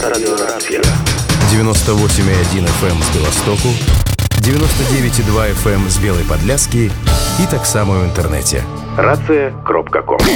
Радыёрацыя. 98,1 FM з Беластоку, 99,2 FM з Белай Падляскі і таксама ў інтэрнэце. Рацыя.ком.